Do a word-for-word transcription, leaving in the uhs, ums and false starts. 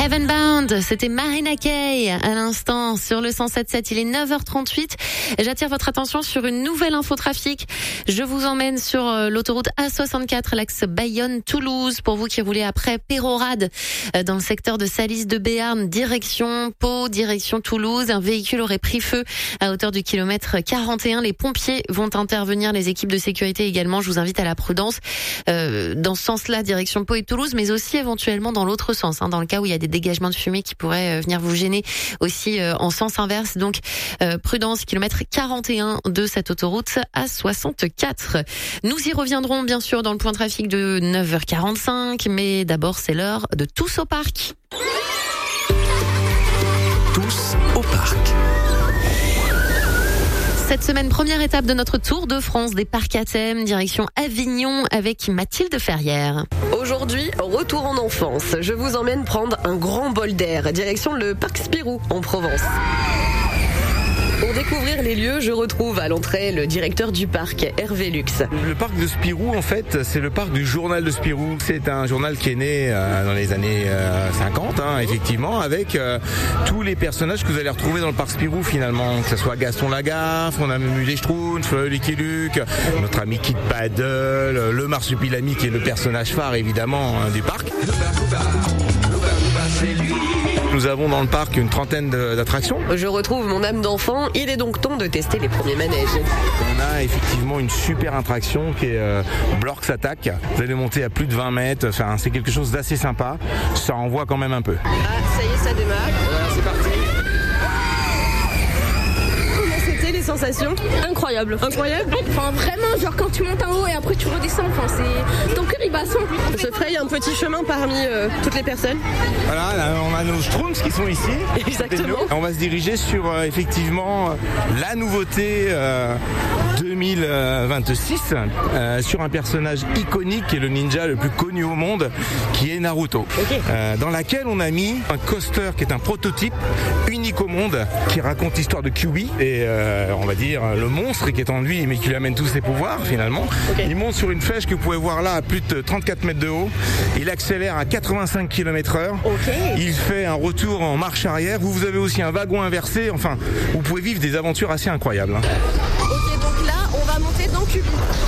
Heaven Bound, c'était Marina Kaye à l'instant sur le cent sept sept. Il est neuf heures trente-huit. J'attire votre attention sur une nouvelle infotrafic. Je vous emmène sur l'autoroute A soixante-quatre, l'axe Bayonne-Toulouse. Pour vous qui roulez après Pérorade, dans le secteur de Salis de Béarn, direction Pau, direction Toulouse. Un véhicule aurait pris feu à hauteur du kilomètre quarante et un. Les pompiers vont intervenir, les équipes de sécurité également. Je vous invite à la prudence euh, dans ce sens-là, direction Pau et Toulouse, mais aussi éventuellement dans l'autre sens, hein, dans le cas où il y a des dégagements de fumée qui pourraient venir vous gêner aussi euh, en sens inverse. Donc euh, prudence, kilomètre quarante et un de cette autoroute A soixante-quatre. Nous y reviendrons bien sûr dans le point trafic de neuf heures quarante-cinq, mais d'abord c'est l'heure de Tous au parc. Tous au parc. Cette semaine, première étape de notre Tour de France des parcs à thème, direction Avignon avec Mathilde Ferrière. Aujourd'hui, retour en enfance. Je vous emmène prendre un grand bol d'air, direction le parc Spirou en Provence. Pour découvrir les lieux, je retrouve à l'entrée le directeur du parc, Hervé Lux. Le parc de Spirou, en fait, c'est le parc du journal de Spirou. C'est un journal qui est né euh, dans les années euh, cinquante, hein, effectivement, avec euh, tous les personnages que vous allez retrouver dans le parc Spirou, finalement. Que ce soit Gaston Lagaffe, on a même eu les Schtroumpfs, Lucky Luke, notre ami Kid Paddle, le Marsupilami qui est le personnage phare, évidemment, hein, du parc. Nous avons dans le parc une trentaine d'attractions. Je retrouve mon âme d'enfant. Il est donc temps de tester les premiers manèges. On a effectivement une super attraction qui est euh, Blorks Attack. Vous allez monter à plus de vingt mètres. Enfin, c'est quelque chose d'assez sympa. Ça envoie quand même un peu. Ah, ça y est, ça démarre. Voilà, c'est parti. Les sensations incroyable. Incroyable. Enfin vraiment, genre quand tu montes en haut et après tu redescends, enfin c'est ton cœur il bat à cent. On se fraye un petit chemin parmi euh, toutes les personnes. Voilà, là, on a nos Schtroumpfs qui sont ici. Exactement. On va se diriger sur euh, effectivement la nouveauté euh, deux mille vingt-six euh, sur un personnage iconique qui est le ninja le plus connu au monde, qui est Naruto. Okay. Euh, dans laquelle on a mis un coaster qui est un prototype unique au monde qui raconte l'histoire de Kyuubi et euh, on va dire le monstre qui est en lui mais qui lui amène tous ses pouvoirs finalement. Okay. Il monte sur une flèche que vous pouvez voir là à plus de trente-quatre mètres de haut. Il accélère à quatre-vingt-cinq kilomètres heure. Okay. Il fait un retour en marche arrière. Vous avez aussi un wagon inversé. Enfin, vous pouvez vivre des aventures assez incroyables. Ok, donc là, on va monter dans Kyuubi.